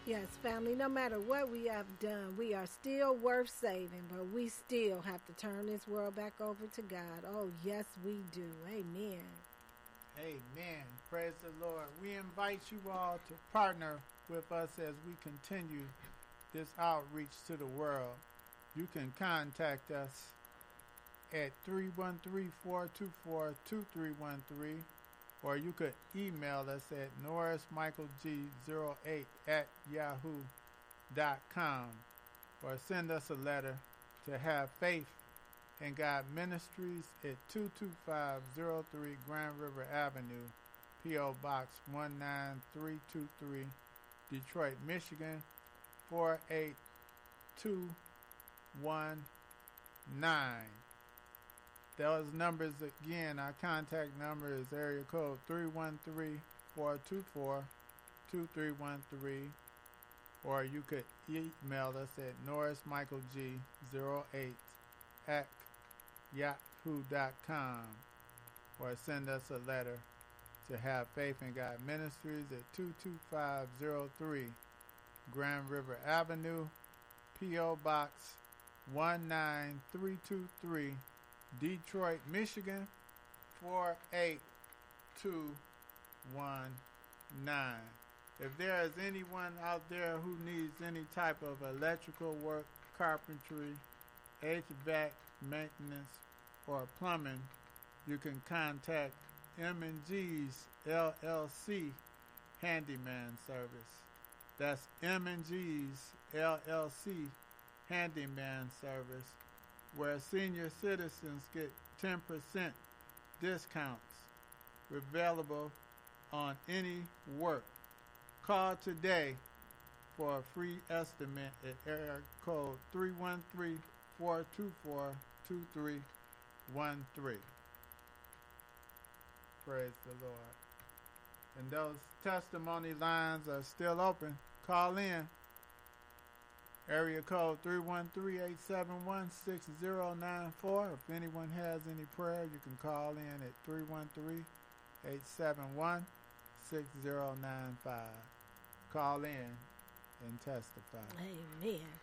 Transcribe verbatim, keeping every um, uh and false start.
Yes, family, no matter what we have done, we are still worth saving, but we still have to turn this world back over to God. Oh, yes, we do. Amen. Amen. Praise the Lord. We invite you all to partner with us as we continue this outreach to the world. You can contact us at three one three, four two four, two three one three, or you could email us at norris michael g zero eight at yahoo dot com, or send us a letter to Have Faith in God Ministries at two two five zero three Grand River Avenue, P O. Box one nine three two three, Detroit, Michigan four eight two one nine. Those numbers again, our contact number is area code three one three, four two four, two three one three, or you could email us at norris michael g zero eight at yahoo dot com, or send us a letter to Have Faith in God Ministries at two two five zero three Grand River Avenue, P O. Box one nine three two three, Detroit, Michigan four eight two one nine. If there is anyone out there who needs any type of electrical work, carpentry, H V A C maintenance, or plumbing, you can contact M and G's L L C Handyman Service. That's M and G's L L C Handyman Service, where senior citizens get ten percent discounts available on any work. Call today for a free estimate at area code three one three, four two four, two three one three. Praise the Lord. And those testimony lines are still open. Call in. Area code three one three, eight seven one, six zero nine four. If anyone has any prayer, you can call in at three one three, eight seven one, six zero nine five. Call in and testify. Amen.